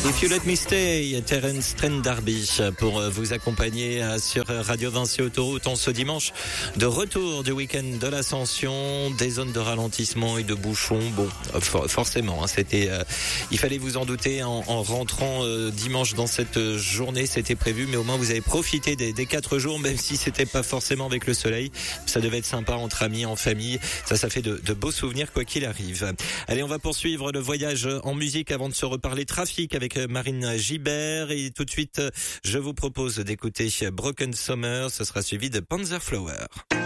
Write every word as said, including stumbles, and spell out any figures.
If You Let Me Stay, Terence Trent D'Arby pour vous accompagner sur Radio Vinci Autoroute en ce dimanche de retour du week-end de l'Ascension, des zones de ralentissement et de bouchons. Bon, for- forcément, hein, c'était, euh, il fallait vous en douter en, en rentrant euh, dimanche dans cette journée, c'était prévu, mais au moins vous avez profité des, des quatre jours, même si c'était pas forcément avec le soleil. Ça devait être sympa entre amis, en famille. Ça, ça fait de, de beaux souvenirs quoi qu'il arrive. Allez, on va poursuivre le voyage en musique avant de se reparler trafic avec Marine Gibert, et tout de suite je vous propose d'écouter Broken Summer, ce sera suivi de Panzerflower.